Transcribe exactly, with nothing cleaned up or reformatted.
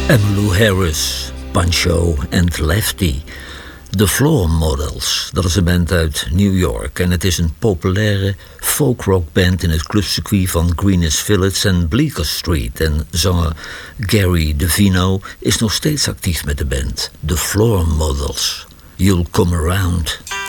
Emmylou Harris, Pancho en Lefty. The Floor Models, dat is een band uit New York. En het is een populaire folkrockband in het clubcircuit van Greenwich Village en Bleecker Street. En zanger Gary DeVino is nog steeds actief met de band. The Floor Models. You'll come around.